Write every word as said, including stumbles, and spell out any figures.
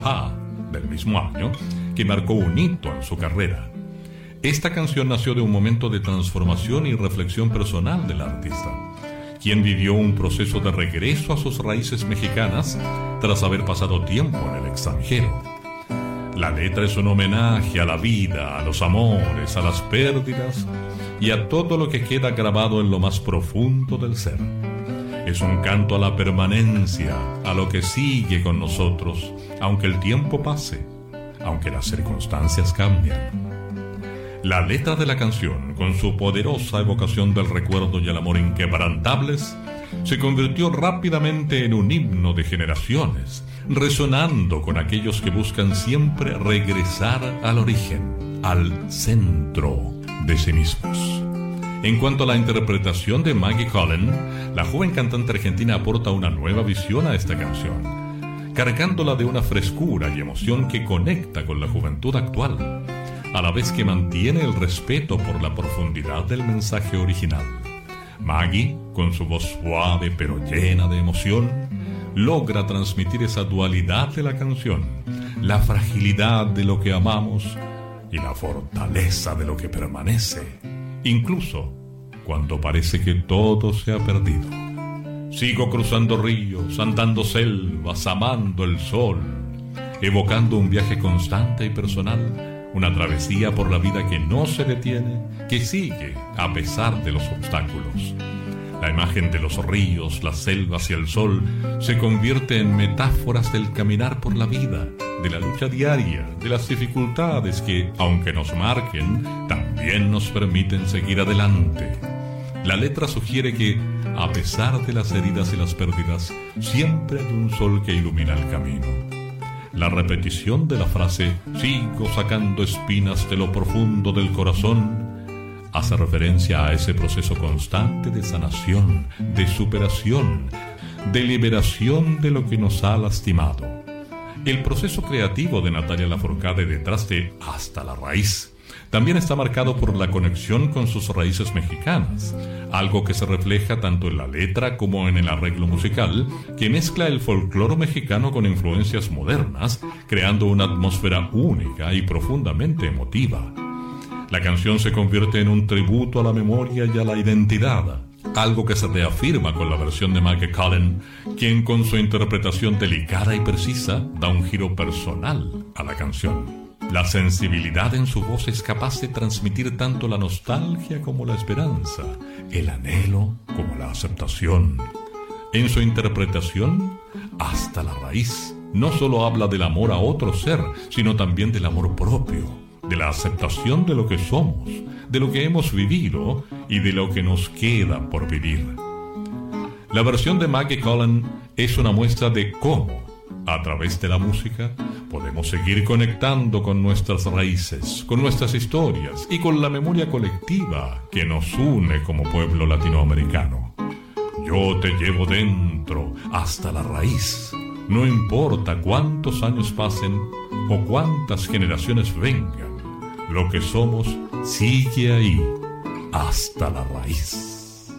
Ah, del mismo año, que marcó un hito en su carrera. Esta canción nació de un momento de transformación y reflexión personal del artista, quien vivió un proceso de regreso a sus raíces mexicanas tras haber pasado tiempo en el extranjero. La letra es un homenaje a la vida, a los amores, a las pérdidas y a todo lo que queda grabado en lo más profundo del ser. Es un canto a la permanencia, a lo que sigue con nosotros, aunque el tiempo pase, aunque las circunstancias cambian. La letra de la canción, con su poderosa evocación del recuerdo y el amor inquebrantables, se convirtió rápidamente en un himno de generaciones, resonando con aquellos que buscan siempre regresar al origen, al centro de sí mismos. En cuanto a la interpretación de Maggie Cullen, la joven cantante argentina aporta una nueva visión a esta canción, cargándola de una frescura y emoción que conecta con la juventud actual, a la vez que mantiene el respeto por la profundidad del mensaje original. Maggie, con su voz suave pero llena de emoción, logra transmitir esa dualidad de la canción, la fragilidad de lo que amamos y la fortaleza de lo que permanece, incluso cuando parece que todo se ha perdido. Sigo cruzando ríos, andando selvas, amando el sol, evocando un viaje constante y personal, una travesía por la vida que no se detiene, que sigue a pesar de los obstáculos. La imagen de los ríos, las selvas y el sol se convierte en metáforas del caminar por la vida, de la lucha diaria, de las dificultades que, aunque nos marquen, también nos permiten seguir adelante. La letra sugiere que, a pesar de las heridas y las pérdidas, siempre hay un sol que ilumina el camino. La repetición de la frase "sigo sacando espinas de lo profundo del corazón" hace referencia a ese proceso constante de sanación, de superación, de liberación de lo que nos ha lastimado. El proceso creativo de Natalia Lafourcade detrás de Hasta la Raíz también está marcado por la conexión con sus raíces mexicanas, algo que se refleja tanto en la letra como en el arreglo musical, que mezcla el folclore mexicano con influencias modernas, creando una atmósfera única y profundamente emotiva. La canción se convierte en un tributo a la memoria y a la identidad, algo que se reafirma con la versión de Maggie Cullen, quien con su interpretación delicada y precisa da un giro personal a la canción. La sensibilidad en su voz es capaz de transmitir tanto la nostalgia como la esperanza, el anhelo como la aceptación. En su interpretación, Hasta la Raíz no solo habla del amor a otro ser, sino también del amor propio, de la aceptación de lo que somos, de lo que hemos vivido y de lo que nos queda por vivir. La versión de Maggie Cullen es una muestra de cómo, a través de la música, podemos seguir conectando con nuestras raíces, con nuestras historias y con la memoria colectiva que nos une como pueblo latinoamericano. Yo te llevo dentro hasta la raíz. No importa cuántos años pasen o cuántas generaciones vengan, lo que somos sigue ahí hasta la raíz.